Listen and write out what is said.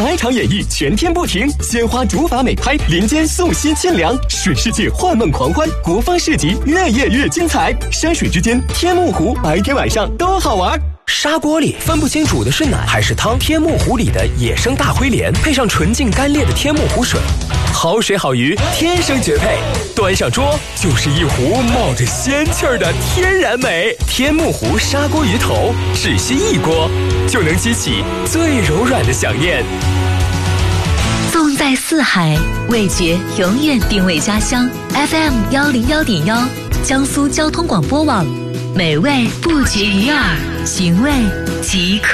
百场演绎，全天不停，鲜花竹筏美拍，林间素溪沁凉，水世界幻梦狂欢，国风市集越夜越精彩，山水之间天目湖，白天晚上都好玩。 砂锅里分不清煮的是奶还是汤，天目湖里的野生大灰鲢配上纯净干裂的天目湖水，好水好鱼天生绝配，端上桌就是一壶冒着仙气儿的天然美。天目湖砂锅鱼头，只需一锅就能激起最柔软的想念。 纵在四海，味觉永远定位家乡。FM 101.1，江苏交通广播网，美味不绝于耳，寻味即可。